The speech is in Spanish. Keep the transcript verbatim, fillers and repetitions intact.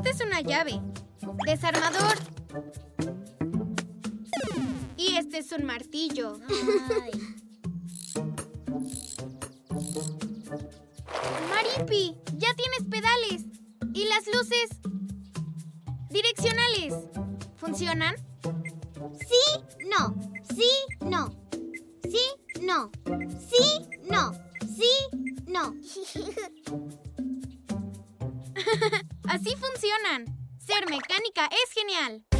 Esta es una llave. Desarmador. Y este es un martillo. Ay. Maripi, ya tienes pedales. ¿Y las luces direccionales? ¿Funcionan? Sí, no. Sí, no. Sí, no. Sí, no. Sí, no. Así funcionan. Ser mecánica es genial.